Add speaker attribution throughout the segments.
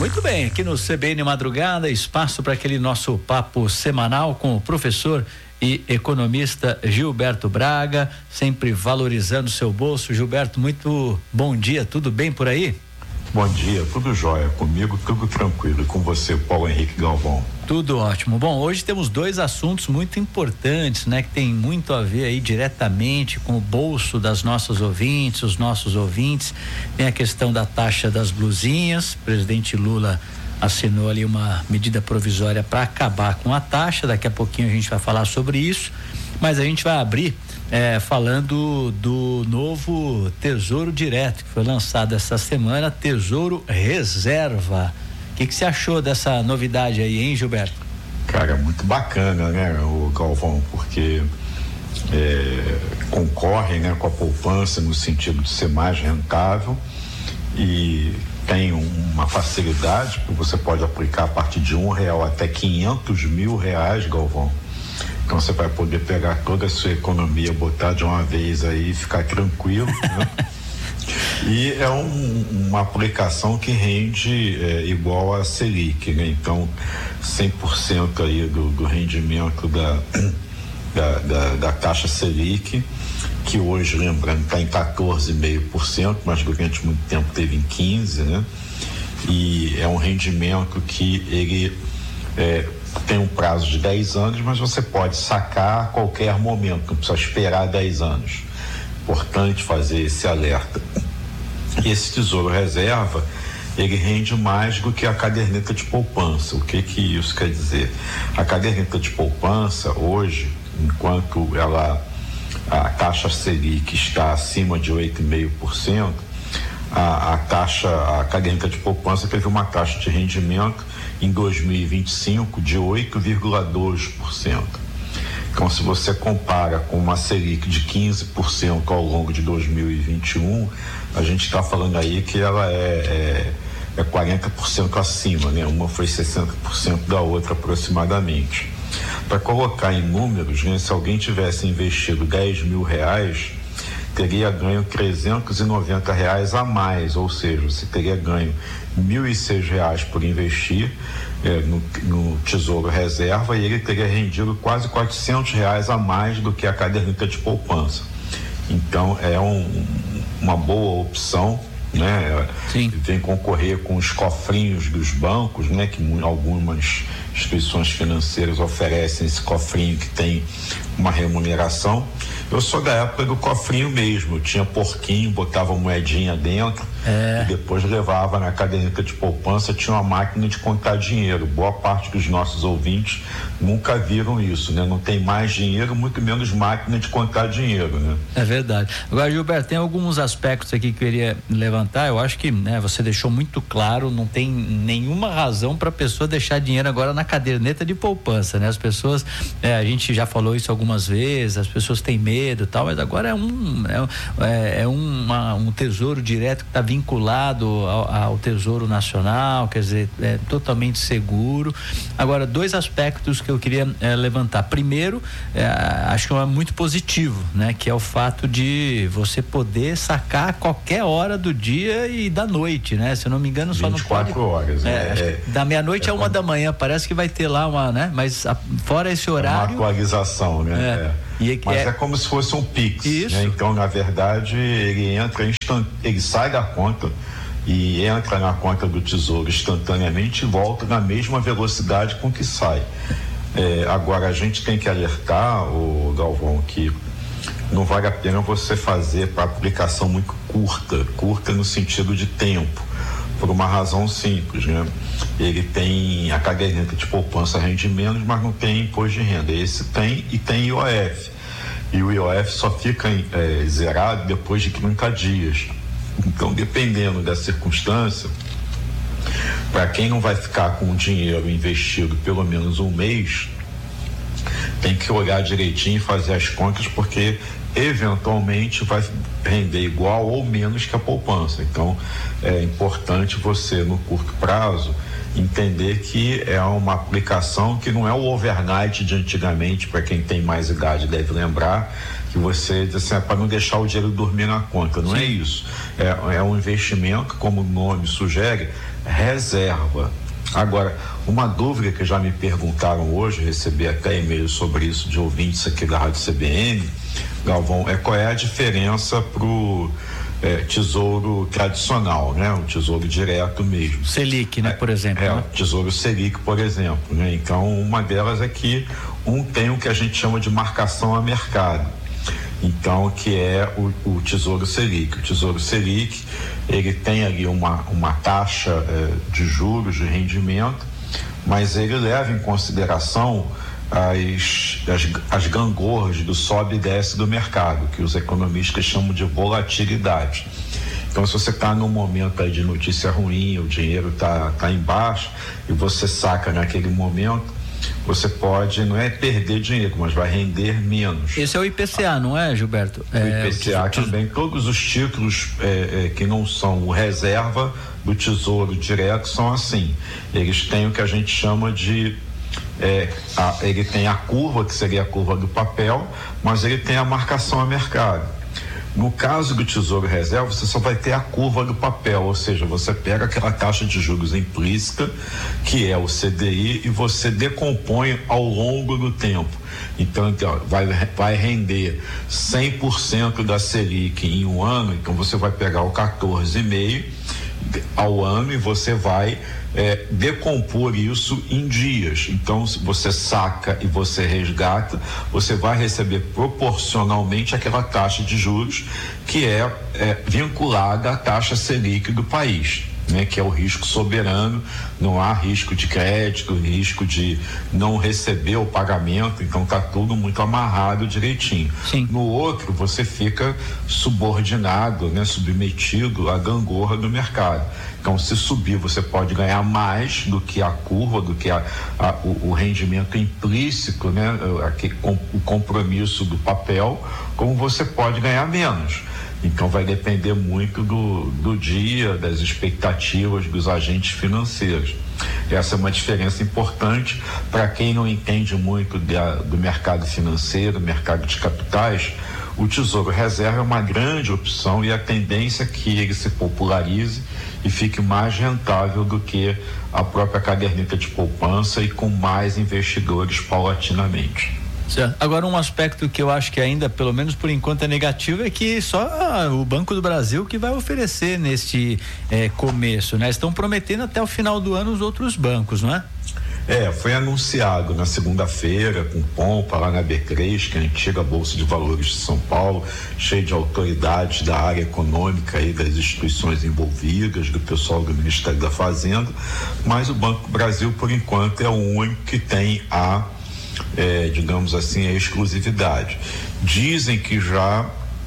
Speaker 1: Muito bem, aqui no CBN Madrugada, espaço para aquele nosso papo semanal com o professor e economista Gilberto Braga, sempre valorizando seu bolso. Gilberto, muito bom dia, tudo bem por aí?
Speaker 2: Bom dia, tudo jóia, comigo tudo tranquilo, e com você, Paulo Henrique Galvão?
Speaker 1: Tudo ótimo. Bom, hoje temos dois assuntos muito importantes, né? Que tem muito a ver aí diretamente com o bolso das nossas ouvintes, os nossos ouvintes. Tem a questão da taxa das blusinhas, o presidente Lula assinou ali uma medida provisória para acabar com a taxa, daqui a pouquinho a gente vai falar sobre isso, mas a gente vai abrir falando do novo Tesouro Direto, que foi lançado essa semana, Tesouro Reserva. O que você achou dessa novidade aí, hein, Gilberto?
Speaker 2: Cara, muito bacana, né, o Galvão, porque concorre, né, com a poupança no sentido de ser mais rentável e tem uma facilidade que você pode aplicar a partir de R$1 até R$500 mil, Galvão. Então você vai poder pegar toda a sua economia, botar de uma vez aí e ficar tranquilo, né? E é uma aplicação que rende igual a Selic, né? Então 100% aí do rendimento da taxa Selic, que hoje, lembrando, está em 14,5%, mas durante muito tempo teve em 15%, né? E é um rendimento que ele tem um prazo de 10 anos, mas você pode sacar a qualquer momento, não precisa esperar 10 anos. Importante fazer esse alerta. E esse Tesouro Reserva, ele rende mais do que a caderneta de poupança. O que isso quer dizer? A caderneta de poupança, hoje, enquanto a taxa Selic está acima de 8,5%, a caderneta de poupança teve uma taxa de rendimento em 2025 de 8,2%. Então, se você compara com uma Selic de 15% ao longo de 2021, a gente está falando aí que ela é 40% acima, né? Uma foi 60% da outra aproximadamente. Para colocar em números, né? Se alguém tivesse investido R$10 mil, teria ganho R$390 a mais, ou seja, você teria ganho R$1.006 por investir no Tesouro Reserva, e ele teria rendido quase R$400 a mais do que a caderneta de poupança. Então é uma boa opção, né? Sim. Vem concorrer com os cofrinhos dos bancos, né? Que algumas instituições financeiras oferecem esse cofrinho que tem uma remuneração. Eu sou da época do cofrinho mesmo, eu tinha porquinho, botava moedinha dentro e depois levava na caderneta de poupança, tinha uma máquina de contar dinheiro. Boa parte dos nossos ouvintes nunca viram isso, né? Não tem mais dinheiro, muito menos máquina de contar dinheiro, né? É
Speaker 1: verdade. Agora, Gilberto, tem alguns aspectos aqui que eu queria levantar. Eu acho que, né, você deixou muito claro, não tem nenhuma razão para a pessoa deixar dinheiro agora na caderneta de poupança, né? As pessoas, a gente já falou isso algumas vezes, as pessoas têm medo e tal, mas agora é um tesouro direto que está vinculado ao Tesouro Nacional, quer dizer, é totalmente seguro. Agora, dois aspectos que eu queria levantar. Primeiro, acho que é muito positivo, né? Que é o fato de você poder sacar a qualquer hora do dia e da noite, né? Se eu não me engano, só
Speaker 2: 24 horas, né?
Speaker 1: Da meia-noite a 1h, parece que vai ter lá uma, né? Mas fora esse horário.
Speaker 2: Uma atualização, né? Mas é como se fosse um Pix, né? Então, na verdade, ele ele sai da conta e entra na conta do Tesouro instantaneamente e volta na mesma velocidade com que sai. Agora, a gente tem que alertar, o Galvão, que não vale a pena você fazer para aplicação muito curta no sentido de tempo, por uma razão simples, né? Ele tem a caderneta de poupança rende menos, mas não tem imposto de renda. Esse tem, e tem IOF. E o IOF só fica zerado depois de 30 dias. Então, dependendo da circunstância, para quem não vai ficar com o dinheiro investido pelo menos um mês, tem que olhar direitinho e fazer as contas, porque eventualmente vai render igual ou menos que a poupança. Então é importante você, no curto prazo, entender que é uma aplicação que não é o overnight de antigamente. Para quem tem mais idade deve lembrar que você diz assim, para não deixar o dinheiro dormir na conta. Não é isso. É um investimento, como o nome sugere, reserva. Agora, uma dúvida que já me perguntaram hoje, recebi até e-mail sobre isso de ouvintes aqui da Rádio CBN, Galvão, qual é a diferença pro tesouro tradicional, né? O tesouro direto mesmo.
Speaker 1: Selic, né? Por exemplo.
Speaker 2: O tesouro Selic, por exemplo, né? Então, uma delas é que tem o que a gente chama de marcação a mercado. Então, que é o Tesouro Selic. O Tesouro Selic, ele tem ali uma taxa de juros, de rendimento, mas ele leva em consideração as gangorras do sobe e desce do mercado, que os economistas chamam de volatilidade. Então, se você está num momento aí de notícia ruim, o dinheiro tá em baixa e você saca naquele momento, você pode, não é perder dinheiro, mas vai render menos.
Speaker 1: Esse é o IPCA, não é, Gilberto?
Speaker 2: O IPCA também, todos os títulos que não são o reserva do Tesouro Direto são assim. Eles têm o que a gente chama de ele tem a curva, que seria a curva do papel, mas ele tem a marcação a mercado. No caso do Tesouro Reserva, você só vai ter a curva do papel, ou seja, você pega aquela taxa de juros implícita, que é o CDI, e você decompõe ao longo do tempo. Então, vai render 100% da Selic em um ano, então você vai pegar o 14,5% ao ano e você vai decompor isso em dias. Então, se você saca e você resgata, você vai receber proporcionalmente aquela taxa de juros que é vinculada à taxa Selic do país, né, que é o risco soberano. Não há risco de crédito, risco de não receber o pagamento, então tá tudo muito amarrado direitinho.
Speaker 1: Sim.
Speaker 2: No outro, você fica subordinado, né, submetido à gangorra do mercado. Então, se subir, você pode ganhar mais do que a curva, do que o rendimento implícito, né, o compromisso do papel, como você pode ganhar menos. Então, vai depender muito do dia, das expectativas dos agentes financeiros. Essa é uma diferença importante para quem não entende muito do mercado financeiro, mercado de capitais. O Tesouro Reserva é uma grande opção e a tendência é que ele se popularize e fique mais rentável do que a própria caderneta de poupança e com mais investidores paulatinamente.
Speaker 1: Certo. Agora, um aspecto que eu acho que ainda, pelo menos por enquanto, é negativo é que só o Banco do Brasil que vai oferecer neste começo, né? Estão prometendo até o final do ano os outros bancos, não é?
Speaker 2: Foi anunciado na segunda-feira, com pompa, lá na B3, que é a antiga Bolsa de Valores de São Paulo, cheio de autoridades da área econômica e das instituições envolvidas, do pessoal do Ministério da Fazenda, mas o Banco do Brasil, por enquanto, é o único que tem digamos assim, a exclusividade. Dizem que já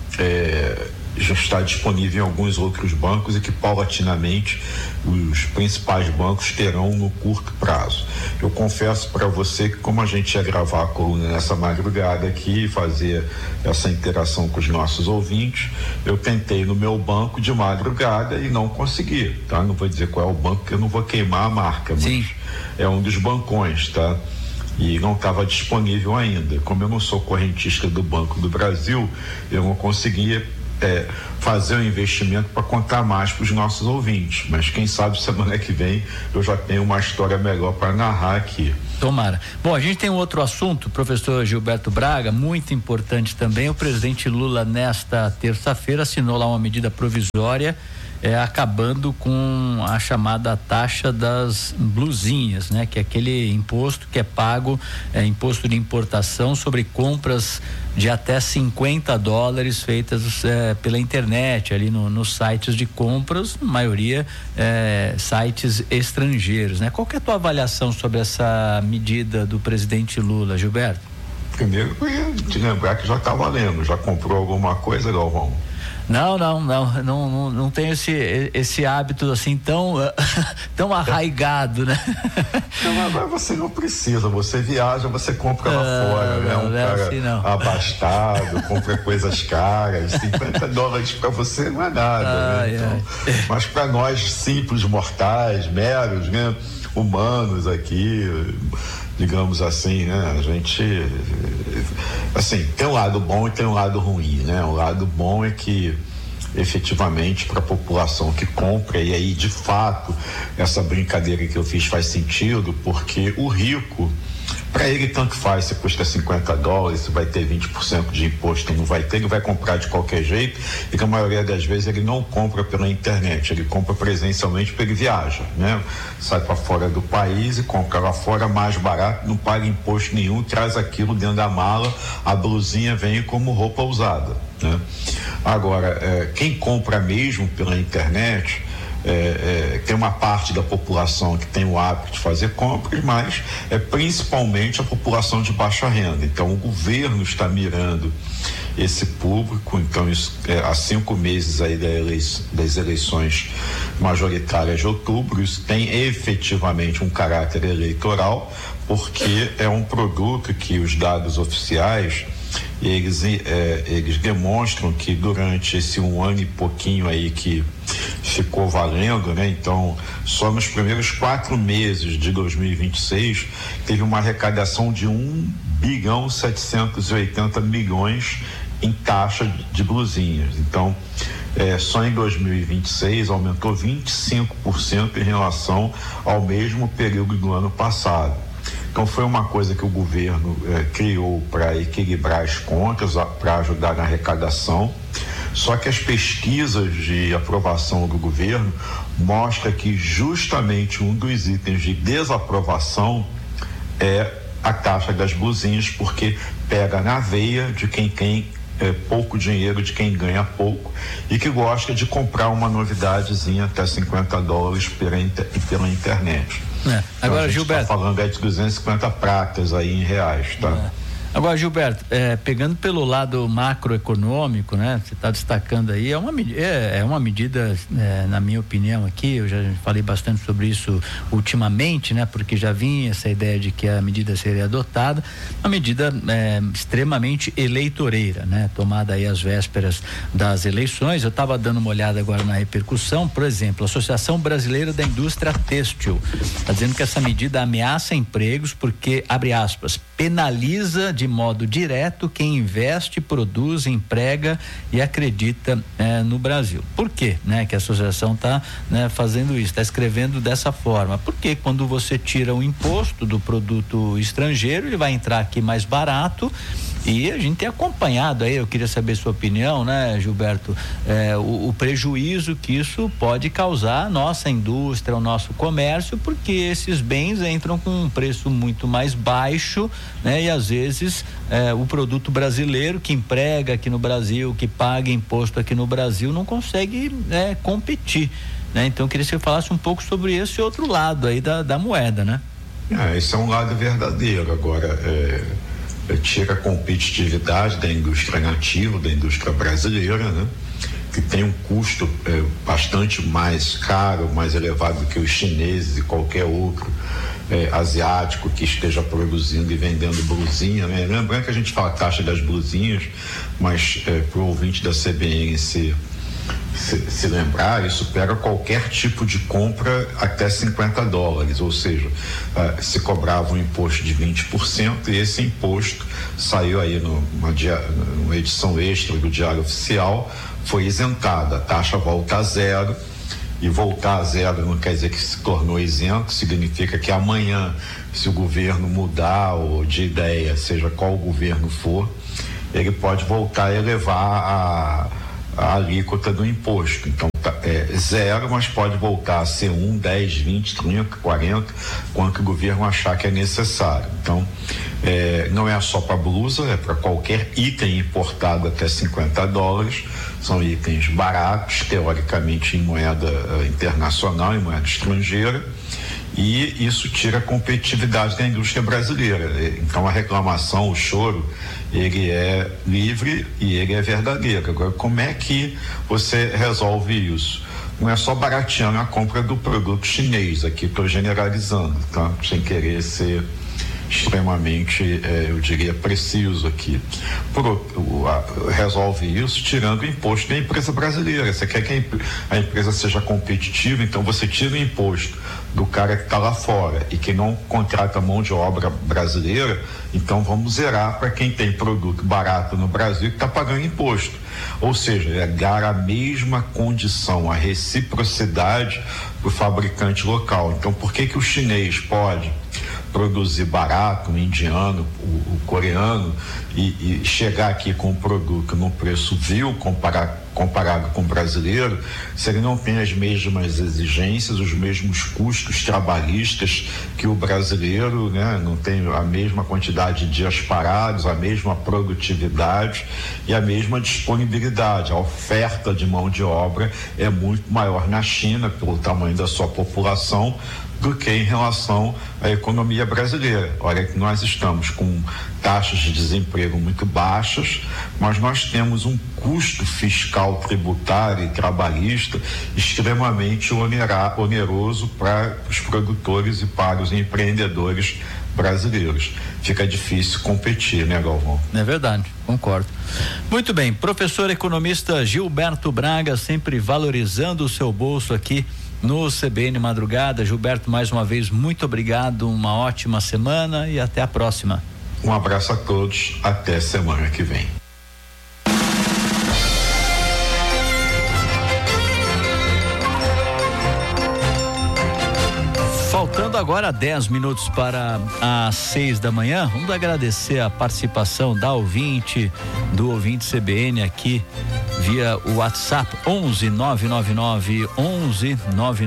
Speaker 2: está disponível em alguns outros bancos e que paulatinamente os principais bancos terão no curto prazo. Eu confesso para você que, como a gente ia gravar a coluna nessa madrugada aqui e fazer essa interação com os nossos ouvintes, eu tentei no meu banco de madrugada e não consegui, tá? Não vou dizer qual é o banco, que eu não vou queimar a marca, mas
Speaker 1: sim,
Speaker 2: é um dos bancões, tá? E não estava disponível ainda. Como eu não sou correntista do Banco do Brasil, eu não conseguia fazer um investimento para contar mais para os nossos ouvintes. Mas quem sabe semana que vem eu já tenho uma história melhor para narrar aqui.
Speaker 1: Tomara. Bom, a gente tem um outro assunto, professor Gilberto Braga, muito importante também. O presidente Lula, nesta terça-feira, assinou lá uma medida provisória acabando com a chamada taxa das blusinhas, né? Que é aquele imposto que é pago, imposto de importação sobre compras de até $50 feitas pela internet, ali nos sites de compras, na maioria sites estrangeiros, né? Qual que é a tua avaliação sobre essa medida do presidente Lula, Gilberto?
Speaker 2: Primeiro, eu ia te lembrar que já está valendo. Já comprou alguma coisa, Galvão?
Speaker 1: Não tenho esse hábito assim tão arraigado, né?
Speaker 2: Então, agora você não precisa, você viaja, você compra lá fora, né? Um cara assim, abastado, compra coisas caras, $50 para você não é nada, né? Então, mas para nós simples mortais, meros, né? Humanos aqui, digamos assim, né? A gente, assim, tem um lado bom e tem um lado ruim, né? O lado bom é que efetivamente para a população que compra, e aí de fato essa brincadeira que eu fiz faz sentido, porque o rico, para ele tanto faz se custa $50, se vai ter 20% de imposto ou não vai ter, ele vai comprar de qualquer jeito, e que a maioria das vezes ele não compra pela internet, ele compra presencialmente porque ele viaja, né? Sai para fora do país e compra lá fora mais barato, não paga imposto nenhum, traz aquilo dentro da mala, a blusinha vem como roupa usada, né? Agora, quem compra mesmo pela internet, tem uma parte da população que tem o hábito de fazer compras, mas principalmente a população de baixa renda. Então o governo está mirando esse público. Então isso, há 5 meses aí das eleições majoritárias de outubro, isso tem efetivamente um caráter eleitoral, porque é um produto que os dados oficiais eles demonstram que durante esse 1 ano e pouquinho aí que ficou valendo, né? Então, só nos primeiros 4 meses de 2026 teve uma arrecadação de 1,780 bilhão em taxa de blusinhas. Então, só em 2026 aumentou 25% em relação ao mesmo período do ano passado. Então foi uma coisa que o governo criou para equilibrar as contas, para ajudar na arrecadação. Só que as pesquisas de aprovação do governo mostram que justamente um dos itens de desaprovação é a taxa das blusinhas, porque pega na veia de quem tem pouco dinheiro, de quem ganha pouco e que gosta de comprar uma novidadezinha até $50 pela internet.
Speaker 1: Agora,
Speaker 2: então,
Speaker 1: Gilberto,
Speaker 2: está falando de 250 pratas aí em reais, tá?
Speaker 1: Agora, Gilberto, pegando pelo lado macroeconômico, né? Você está destacando aí, é uma medida, na minha opinião aqui, eu já falei bastante sobre isso ultimamente, né? Porque já vinha essa ideia de que a medida seria adotada, uma medida extremamente eleitoreira, né? Tomada aí às vésperas das eleições. Eu estava dando uma olhada agora na repercussão, por exemplo, a Associação Brasileira da Indústria Têxtil está dizendo que essa medida ameaça empregos porque, abre aspas, penaliza de modo direto quem investe, produz, emprega e acredita no Brasil. Por quê, né, que a associação está fazendo isso, está escrevendo dessa forma? Porque quando você tira o imposto do produto estrangeiro, ele vai entrar aqui mais barato. E a gente tem acompanhado aí, eu queria saber sua opinião, né, Gilberto, o prejuízo que isso pode causar à nossa indústria, ao nosso comércio, porque esses bens entram com um preço muito mais baixo, né, e às vezes o produto brasileiro que emprega aqui no Brasil, que paga imposto aqui no Brasil, não consegue competir, né? Então eu queria que você falasse um pouco sobre esse outro lado aí da moeda, né?
Speaker 2: Esse é um lado verdadeiro. Agora, tira a competitividade da indústria nativa, da indústria brasileira, né? Que tem um custo bastante mais caro, mais elevado do que os chineses e qualquer outro asiático que esteja produzindo e vendendo blusinha, né? Lembrando que a gente fala taxa das blusinhas, mas para o ouvinte da CBN se lembrar, isso pega qualquer tipo de compra até $50, ou seja, se cobrava um imposto de 20% e esse imposto saiu aí numa edição extra do Diário Oficial, foi isentada, a taxa volta a zero, e voltar a zero não quer dizer que se tornou isento, significa que amanhã, se o governo mudar ou de ideia, seja qual o governo for, ele pode voltar a elevar a alíquota do imposto. Então zero, mas pode voltar a ser 1, 10, 20, 30, 40, quanto o governo achar que é necessário. Então não é só para blusa, é para qualquer item importado até $50. São itens baratos, teoricamente em moeda internacional, em moeda estrangeira, e isso tira a competitividade da indústria brasileira. Então a reclamação, o choro, ele é livre e ele é verdadeiro. Agora, como é que você resolve isso? Não é só barateando a compra do produto chinês, aqui estou generalizando, tá? Sem querer ser extremamente, eu diria, preciso aqui. Resolve isso tirando o imposto da empresa brasileira. Você quer que a empresa seja competitiva, então você tira o imposto do cara que está lá fora e que não contrata mão de obra brasileira, então vamos zerar para quem tem produto barato no Brasil que está pagando imposto. Ou seja, é dar a mesma condição, a reciprocidade para o fabricante local. Então, por que o chinês pode produzir barato, o indiano, o coreano, e chegar aqui com um produto num preço vil comparado com o brasileiro, se ele não tem as mesmas exigências, os mesmos custos trabalhistas que o brasileiro, né? Não tem a mesma quantidade de dias parados, a mesma produtividade e a mesma disponibilidade. A oferta de mão de obra é muito maior na China, pelo tamanho da sua população, do que em relação à economia brasileira. Olha que nós estamos com taxas de desemprego muito baixas, mas nós temos um custo fiscal, tributário e trabalhista extremamente oneroso para os produtores e para os empreendedores brasileiros. Fica difícil competir, né, Galvão?
Speaker 1: É verdade, concordo. Muito bem, professor economista Gilberto Braga, sempre valorizando o seu bolso aqui no CBN Madrugada. Gilberto, mais uma vez, muito obrigado, uma ótima semana e até a próxima.
Speaker 2: Um abraço a todos, até semana que vem.
Speaker 1: Faltando agora 10 minutos para as 6 da manhã, vamos agradecer a participação do ouvinte CBN aqui via o WhatsApp 11 999 11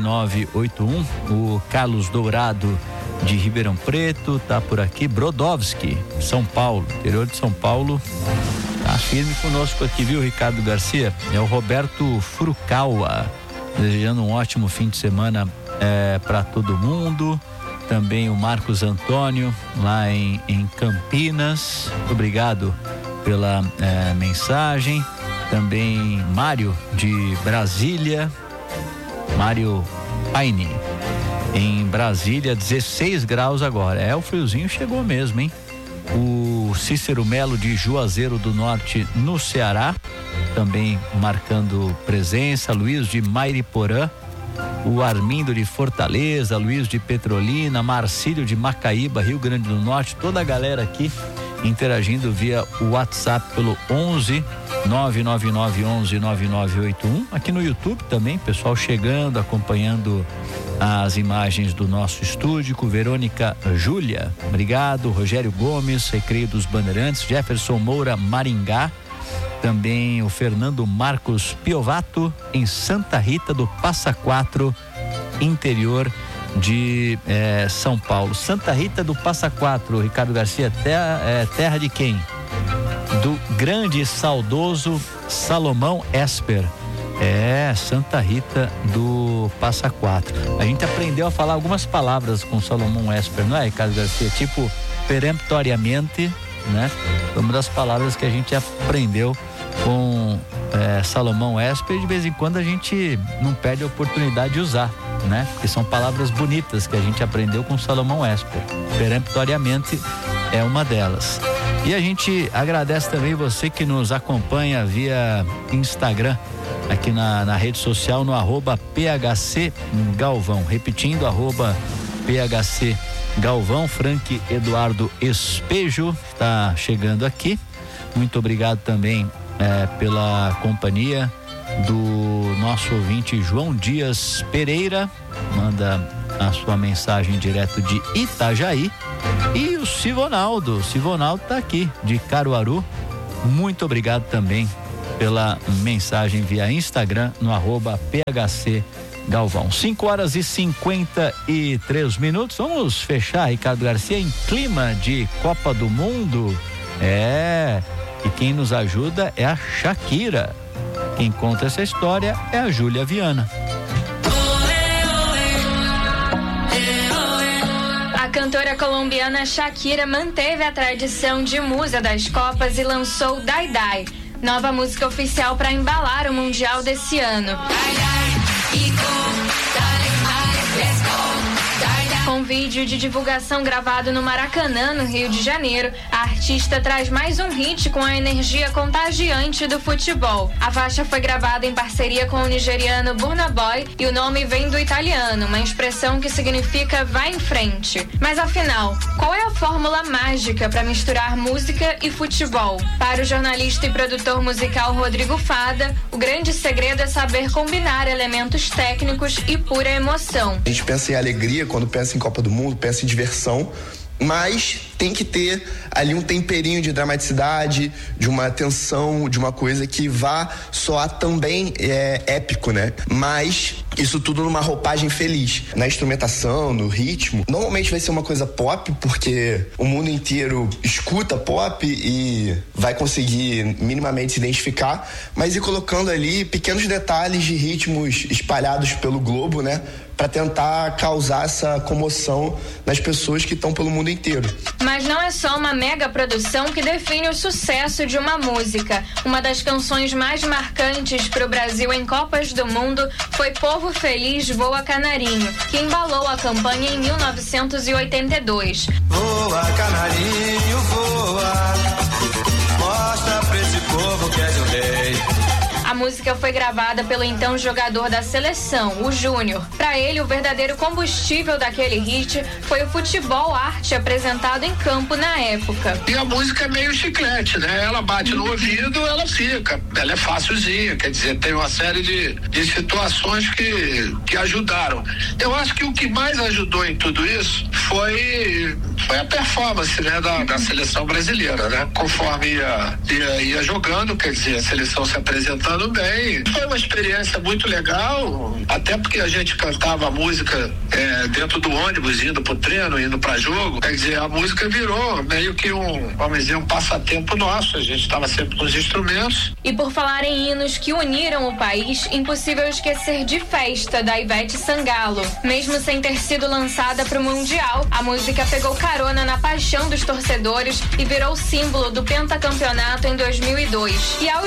Speaker 1: 9981. O Carlos Dourado de Ribeirão Preto tá por aqui. Brodowski, São Paulo, interior de São Paulo, tá firme conosco aqui, viu, Ricardo Garcia? É o Roberto Furukawa, desejando um ótimo fim de semana para todo mundo. Também o Marcos Antônio lá em Campinas, obrigado pela mensagem. Também Mário de Brasília, Mário Paine, em Brasília, 16 graus agora. O friozinho chegou mesmo, hein? O Cícero Melo de Juazeiro do Norte, no Ceará, também marcando presença. Luiz de Mairiporã, o Armindo de Fortaleza, Luiz de Petrolina, Marcílio de Macaíba, Rio Grande do Norte, toda a galera aqui interagindo via o WhatsApp pelo 11 999 11 9981. Aqui no YouTube também, pessoal chegando, acompanhando as imagens do nosso estúdio. Verônica Júlia, obrigado. Rogério Gomes, Recreio dos Bandeirantes, Jefferson Moura, Maringá. Também o Fernando Marcos Piovato, em Santa Rita do Passa Quatro, interior de São Paulo. Santa Rita do Passa Quatro, Ricardo Garcia, terra de quem? Do grande e saudoso Salomão Esper. Santa Rita do Passa Quatro. A gente aprendeu a falar algumas palavras com Salomão Esper, não é, Ricardo Garcia? Tipo, peremptoriamente, né? Uma das palavras que a gente aprendeu com Salomão Esper. De vez em quando a gente não perde a oportunidade de usar, né? Porque são palavras bonitas que a gente aprendeu com Salomão Esper. Peremptoriamente é uma delas. E a gente agradece também você que nos acompanha via Instagram, aqui na rede social, no @PHC Galvão. Repetindo, @PHC Galvão. Frank Eduardo Espejo está chegando aqui. Muito obrigado também pela companhia do nosso ouvinte João Dias Pereira, manda a sua mensagem direto de Itajaí. E o Sivonaldo está aqui de Caruaru. Muito obrigado também pela mensagem via Instagram no @PHC Galvão. 5h53. Vamos fechar, Ricardo Garcia, em clima de Copa do Mundo. E quem nos ajuda é a Shakira. Quem conta essa história é a Júlia Viana.
Speaker 3: A cantora colombiana Shakira manteve a tradição de musa das Copas e lançou Dai Dai, nova música oficial para embalar o Mundial desse ano. Com um vídeo de divulgação gravado no Maracanã, no Rio de Janeiro, a artista traz mais um hit com a energia contagiante do futebol. A faixa foi gravada em parceria com o nigeriano Burna Boy e o nome vem do italiano, uma expressão que significa vai em frente. Mas afinal, qual é a fórmula mágica para misturar música e futebol? Para o jornalista e produtor musical Rodrigo Fada, o grande segredo é saber combinar elementos técnicos e pura emoção.
Speaker 4: A gente pensa em alegria quando pensa em Copa do Mundo, pensa em diversão, mas tem que ter ali um temperinho de dramaticidade, de uma tensão, de uma coisa que vá soar também épico, né? Mas isso tudo numa roupagem feliz. Na instrumentação, no ritmo, normalmente vai ser uma coisa pop, porque o mundo inteiro escuta pop e vai conseguir minimamente se identificar, mas ir colocando ali pequenos detalhes de ritmos espalhados pelo globo, né? Para tentar causar essa comoção nas pessoas que estão pelo mundo inteiro.
Speaker 3: Mas não é só uma mega produção que define o sucesso de uma música. Uma das canções mais marcantes para o Brasil em Copas do Mundo foi Povo Feliz Voa Canarinho, que embalou a campanha em 1982.
Speaker 5: Voa, canarinho, voa, mostra pra esse povo que és o rei.
Speaker 3: A música foi gravada pelo então jogador da seleção, o Júnior. Para ele, o verdadeiro combustível daquele hit foi o futebol arte apresentado em campo na época.
Speaker 6: E a música é meio chiclete, né? Ela bate no ouvido, ela fica. Ela é facilzinha, quer dizer, tem uma série de situações que ajudaram. Eu acho que o que mais ajudou em tudo isso foi a performance, né, da seleção brasileira, né? Conforme ia jogando, quer dizer, a seleção se apresentando bem. Foi uma experiência muito legal, até porque a gente cantava a música dentro do ônibus, indo pro treino, indo pra jogo. Quer dizer, a música virou meio que um passatempo nosso. A gente estava sempre com os instrumentos.
Speaker 3: E por falar em hinos que uniram o país, impossível esquecer de Festa, da Ivete Sangalo. Mesmo sem ter sido lançada pro Mundial, a música pegou carona na paixão dos torcedores e virou símbolo do pentacampeonato em 2002. E ao